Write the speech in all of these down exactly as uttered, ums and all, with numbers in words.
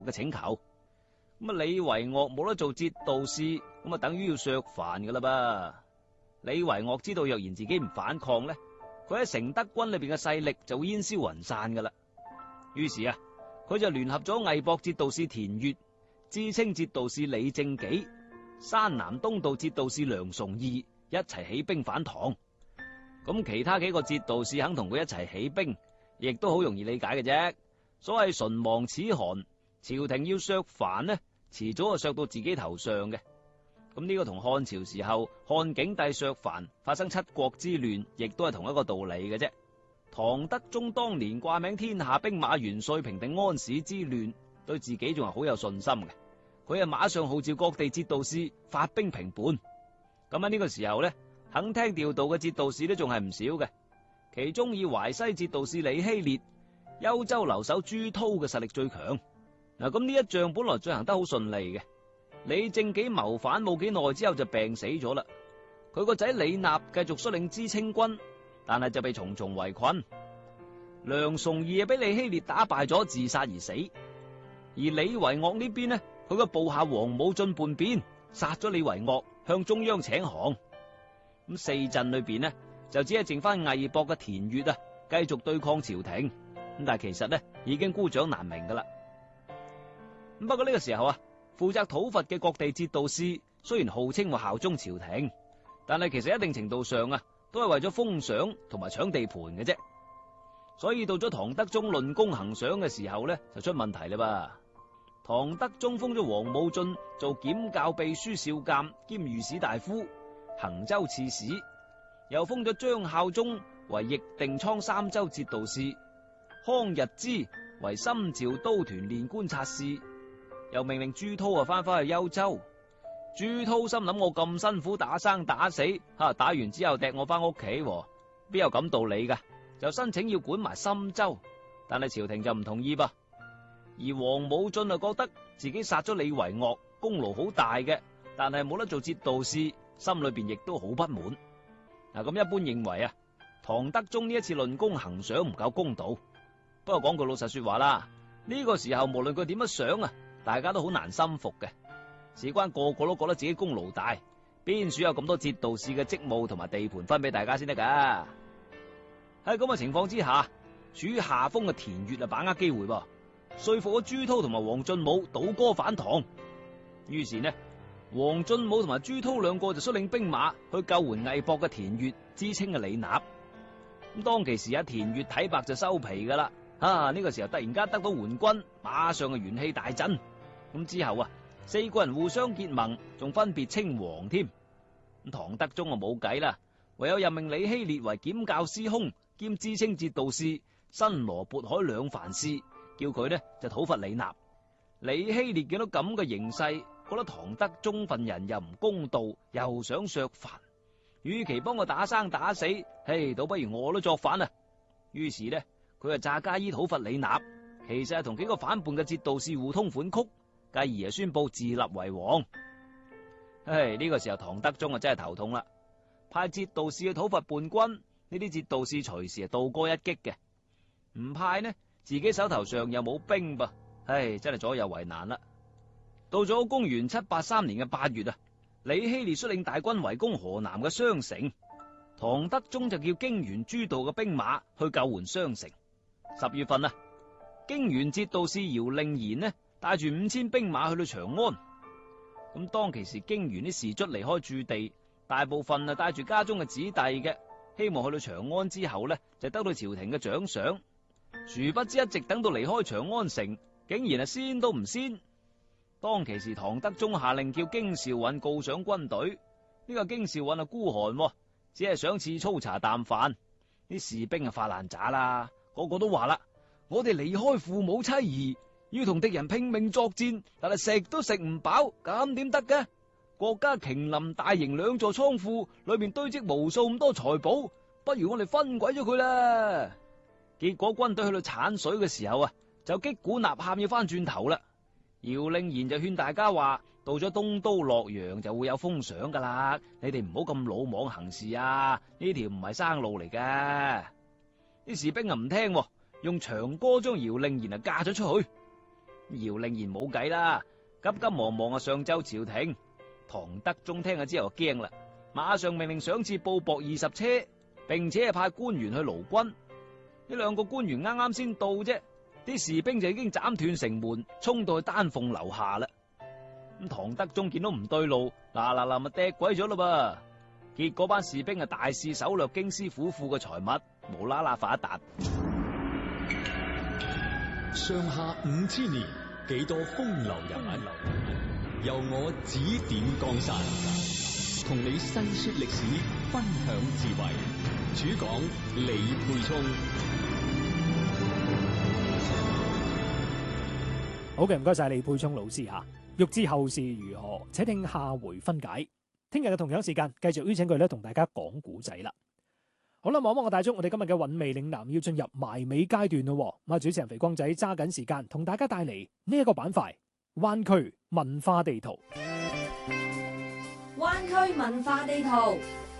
嘅請求。咁啊，李維岳冇得做節度使，咁啊等於要削藩噶啦噃。李維岳知道若然自己唔反抗呢，佢喺承德軍裏邊嘅勢力就會煙消雲散噶啦。於是啊，佢就聯合咗魏博節度使田悅、知青節度使李正己、山南東道節度使梁崇義一齊起兵反唐。咁其他幾個節度使肯同佢一齊起兵，亦都好容易理解嘅啫。所謂唇亡齒寒，朝廷要削藩呢，遲早就削到自己頭上嘅。咁呢個同漢朝時候漢景帝削藩發生七國之亂，亦都係同一個道理嘅啫。唐德宗當年掛名天下兵馬元帥，平定安史之亂，對自己仲係好有信心嘅。佢係馬上號召各地節度使發兵平叛。咁喺呢個時候呢，肯聽調度嘅節度使都仲係唔少嘅。其中以淮西節度使李希烈、幽州留守朱濤嘅實力最強。嗱，咁呢一仗本來進行得好順利嘅。李正己謀反冇幾耐之後就病死咗啦。佢個仔李納繼續率領知青軍，但係就被重重圍困。梁崇義俾李希烈打敗咗，自殺而死。而李維岳呢邊呢，佢個部下王武進叛變，殺咗李維岳，向中央請降。咁四鎮裏邊呢，就只係剩翻魏博嘅田悅啊，繼續對抗朝廷。咁但係其實呢，已經孤掌難鳴噶啦。咁不過呢個時候啊，負責討伐嘅各地節度使雖然號稱話效忠朝廷，但係其實一定程度上啊，都係為咗封賞同埋搶地盤嘅啫。所以到咗唐德宗論功行賞嘅時候呢，就出問題啦噃。唐德宗封咗王武進做檢校秘書少監兼御史大夫、衡州刺史，又封咗張孝忠為翼定倉三州節度使，康日之為深趙都團練觀察使，又命令朱濤啊翻返去幽州。朱濤心諗，我咁辛苦打生打死，吓打完之後掟我翻屋企，邊有咁道理噶？就申請要管埋深州，但係朝廷就唔同意噃。而王武進啊覺得自己殺咗李維岳，功勞好大嘅，但係冇得做節度使，心裏邊亦都好不滿。嗱，咁一般認為啊，唐德宗呢一次論功行賞唔夠公道。不過講句老實說話啦，呢個時候無論佢點樣想啊，大家都好難心服嘅。事關個個都覺得自己功勞大，邊處有咁多節度使嘅職務同埋地盤分俾大家先得噶？喺咁嘅情況之下，處於下風嘅田悅啊，把握機會噃，說服咗朱濤同埋王進武倒戈反唐。於是呢，王進武同埋朱濤兩個就率領兵馬去救援魏博嘅田悅、知青嘅李納。咁當其時啊，田悅睇白就收皮噶啦。啊，呢個時候突然間得到援軍，馬上嘅元氣大振。咁之後啊，四個人互相結盟，仲分別稱王添。咁唐德宗啊冇計啦，唯有任命李希烈為檢校司空兼知青節度使、新羅渤海兩藩事，叫佢呢就討伐李納。李希烈見到咁嘅形勢，覺得唐德宗份人又唔公道，又想削藩，與其幫我打生打死，嘿，倒不如我都作反啊！於是呢，佢就詐假意討伐李納，其實係同幾個反叛嘅節度使互通款曲，繼而啊宣布自立為王。唉，呢個時候唐德宗啊真係頭痛啦，派節度使去討伐叛軍，呢啲節度使隨時係倒戈一擊嘅；唔派呢，自己手頭上又冇兵噃，唉，真係左右為難啦。到咗公元七八三年嘅八月啊，李希烈率領大軍圍攻河南嘅商城，唐德宗就叫涇原諸道嘅兵馬去救援商城。十月份啊，涇原節度使姚令言呢帶住五千兵馬去到長安。咁當其時涇原啲士卒離開駐地，大部分啊帶住家中嘅子弟嘅，希望去到長安之後呢就得到朝廷嘅獎賞。殊不知一直等到離開長安城，竟然係先都唔先。當其時唐德宗下令叫京兆尹告上軍隊，呢個京兆尹啊孤寒，只係想賜粗茶淡飯。啲士兵啊發爛渣啦，個個都話啦，我哋離開父母妻兒，要同敵人拼命作戰，但係食都食唔飽，咁點得嘅？國家瓊林大營兩座倉庫裏面堆積無數咁多財寶，不如我哋分鬼咗佢啦。結果軍隊去到產水嘅時候啊，就擊鼓吶喊要翻轉頭啦。姚令言就勸大家話，到咗東都洛陽就會有封賞噶啦，你哋唔好咁魯莽行事啊！呢條唔係生路嚟嘅。啲士兵啊唔聽，用長歌將姚令言啊嫁咗出去。 姚令言冇計啦，急急忙忙啊上奏朝廷。唐德宗聽咗之後驚啦，馬上命令賞賜布帛二十車，並且係派官員去勞軍。呢兩個官員啱啱先到啫，啲士兵就已經斬斷城門，衝到去丹鳳樓下啦。咁唐德宗見到唔對路，嗱嗱嗱咪趯鬼咗咯噃。結果班士兵啊大肆搜掠京師府庫嘅財物，無啦啦發一達。 上下五千年，幾多風流人物，由我指點江山，同你細說歷史，分享智慧。主講李沛聰。 好嘅，唔該晒李沛聰老師吓。欲知後事如何，且聽下回分解。聽日嘅同樣時間，繼續邀請佢咧同大家講古仔啦。好啦，望望我大鐘，我哋今日嘅韻味嶺南要進入埋尾階段咯。咁啊，主持人肥光仔揸緊時間，同大家帶嚟呢一個板塊——灣區文化地圖。 灣區文化地圖。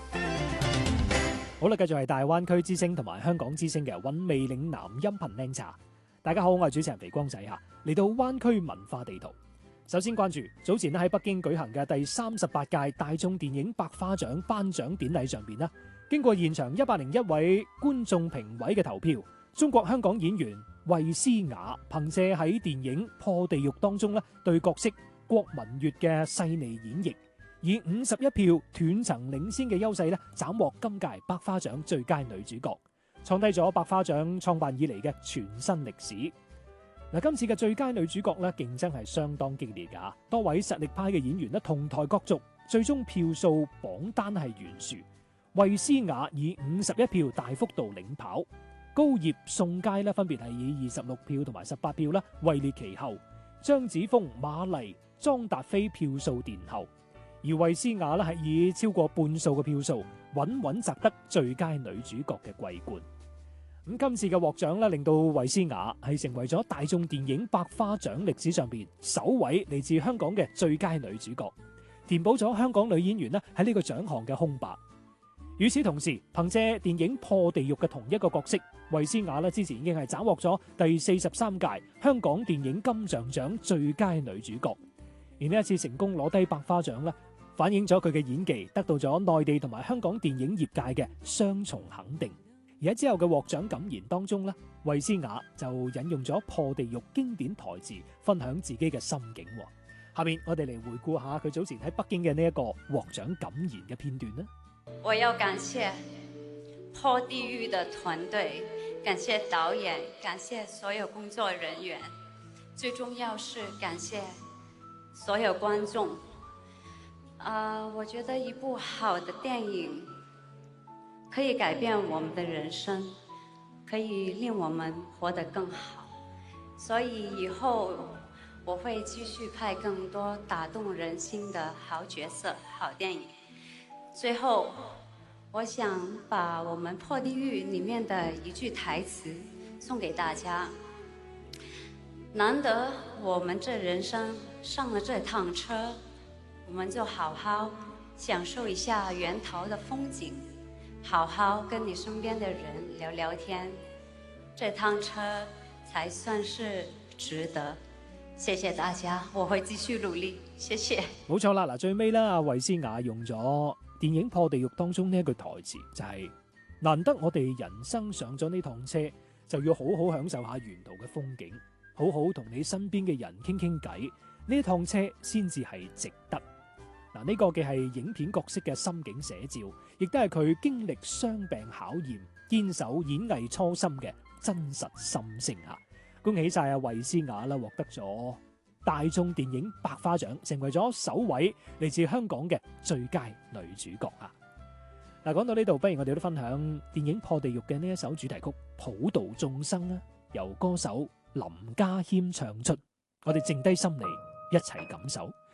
好啦，繼續係大灣區之聲同埋香港之聲嘅韻味嶺南音頻靚茶。大家好，我係主持人肥光仔吓，嚟到灣區文化地圖。首先關注早前喺北京舉行嘅第三十八屆大眾電影百花獎頒獎典禮上邊啦，經過現場一百零一位觀眾評委嘅投票，中國香港演員衛詩雅憑借喺電影《破地獄》當中咧對角色郭文悅嘅細膩演繹，以五十一票斷層領先嘅優勢咧斬獲今屆百花獎最佳女主角，創低咗百花獎創辦以嚟嘅全新歷史。嗱，今次嘅最佳女主角咧，競爭係相當激烈噶，多位實力派嘅演員咧同台角逐，最終票數榜單係懸殊，衛詩雅以五十一票大幅度領跑，高葉、宋佳咧分別係以二十六票同埋十八票啦位列其後，張子楓、馬麗、莊達菲票數殿後，而衛詩雅咧係以超過半數嘅票數穩穩摘得最佳女主角嘅桂冠。咁今次嘅獲獎咧，令到衛詩雅係成為咗大眾電影百花獎歷史上邊首位嚟自香港嘅最佳女主角，填補咗香港女演員咧喺呢個獎項嘅空白。與此同時，憑借電影《破地獄》嘅同一個角色，衛詩雅咧之前已經係斬獲咗第四十三屆香港電影金像獎最佳女主角，而呢一次成功攞低百花獎咧，反映咗佢嘅演技得到咗內地同埋香港電影業界嘅雙重肯定。而喺之後嘅獲獎感言當中咧，衛詩雅就引用咗《破地獄》經典台詞，分享自己嘅心境。下面我哋嚟回顧下佢早前喺北京嘅呢一個獲獎感言嘅片段啦。 我要感謝《破地獄》的團隊，感謝導演，感謝所有工作人員，最重要是感謝所有觀眾。啊、呃，我覺得一部好的電影可以改變我們的人生，可以令我們活得更好，所以以後我會繼續拍更多打動人心的好角色、好電影。最後，我想把我們《破地獄》裡面的一句台詞送給大家：難得我們這人生上了這趟車，我們就好好享受一下沿途的風景，好好跟你身邊的人聊聊天，這趟車才算是值得。謝謝大家，我會繼續努力。謝謝。 冇錯啦，嗱，最尾啦，阿衛詩雅用咗電影《破地獄》當中呢一句台詞，就係、是、難得我哋人生上咗呢趟車，就要好好享受下沿途嘅風景，好好同你身邊嘅人傾傾偈，呢趟車先至係值得。嗱，呢個嘅係影片角色嘅心境寫照，亦都係佢經歷傷病考驗、堅守演藝初心嘅真實心聲啊！恭喜晒阿衛詩雅啦，獲得咗大眾電影百花獎，成為咗首位嚟自香港嘅最佳女主角啊！嗱，講到呢度，不如我哋都分享電影《破地獄》嘅呢一首主題曲《普度眾生》啦，由歌手林家謙唱出，我哋靜低心嚟一齊感受。